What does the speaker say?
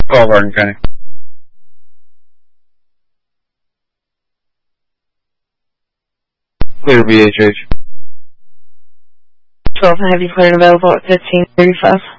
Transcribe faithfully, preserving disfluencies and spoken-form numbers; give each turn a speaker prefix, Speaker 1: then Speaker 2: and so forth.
Speaker 1: Call Garden County. Clear B H H.
Speaker 2: twelve heavy cleared available at fifteen thirty-five.